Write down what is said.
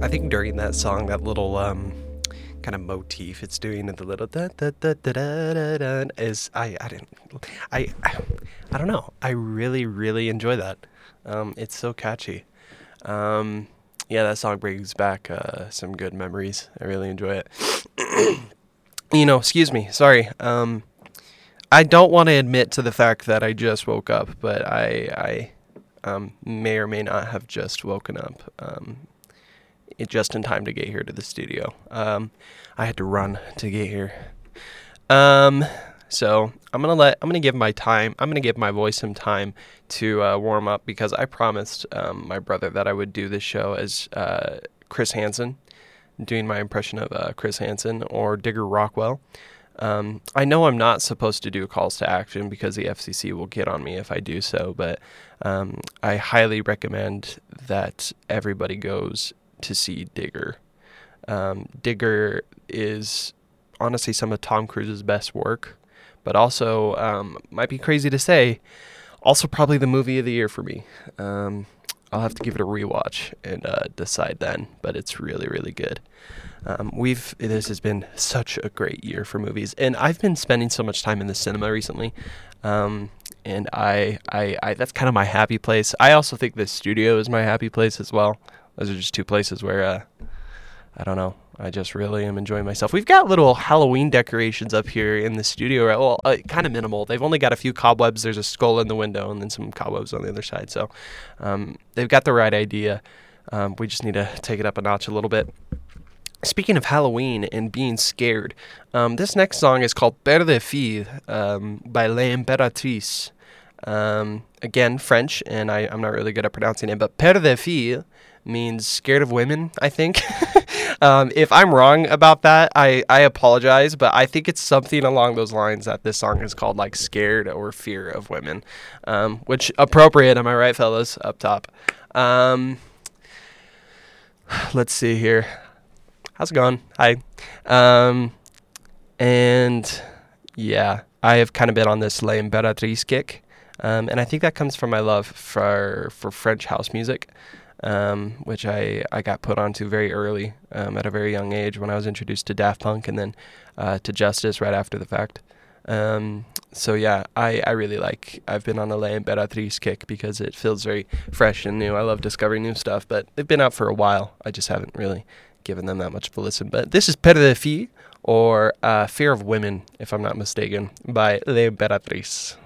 I think during that song, that little kind of motif it's doing, the little da da da da da da da, is I didn't I don't know. I really really enjoy that. It's so catchy. Yeah, that song brings back some good memories. I really enjoy it. Excuse me. Sorry. I don't want to admit to the fact that I just woke up, but I may or may not have just woken up. Just in time to get here to the studio. I had to run to get here. So I'm gonna give my voice some time to warm up, because I promised my brother that I would do this show as Chris Hansen, doing my impression of Chris Hansen or Digger Rockwell. I know I'm not supposed to do calls to action because the FCC will get on me if I do so, but I highly recommend that everybody goes to see Digger. Digger is honestly some of Tom Cruise's best work, but also, might be crazy to say, also probably the movie of the year for me. I'll have to give it a rewatch and decide then, but it's really, really good. This has been such a great year for movies, and I've been spending so much time in the cinema recently, and I that's kind of my happy place. I also think the studio is my happy place as well. Those are just two places where, I don't know, I just really am enjoying myself. We've got little Halloween decorations up here in the studio. Well, kind of minimal. They've only got a few cobwebs. There's a skull in the window and then some cobwebs on the other side. So they've got the right idea. We just need to take it up a notch a little bit. Speaking of Halloween and being scared, this next song is called Père de Fille by L'Impératrice. Again, French, and I'm not really good at pronouncing it, but Père de Fille means scared of women, I think. If I'm wrong about that, I apologize, but I think it's something along those lines that this song is called, like scared or fear of women, which appropriate, am I right, fellas, up top? Let's see here. How's it going? Hi. And yeah, I have kind of been on this L'Impératrice kick, and I think that comes from my love for French house music. Which I got put onto very early, at a very young age, when I was introduced to Daft Punk and then to Justice right after the fact. So yeah, I really I've been on a L'Impératrice kick because it feels very fresh and new. I love discovering new stuff, but they've been out for a while. I just haven't really given them that much of a listen. But this is Père de Fille, or Fear of Women, if I'm not mistaken, by L'Impératrice.